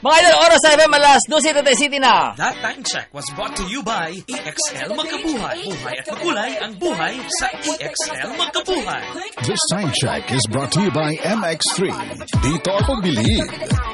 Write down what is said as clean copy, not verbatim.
Mga idol, oras sa FM alas 12:37 na. That time check was brought to you by EXL Magkabuhay. Buhay at makulay ang buhay sa EXL Magkabuhay. This time check is brought to you by MX3. Dito ako bilib.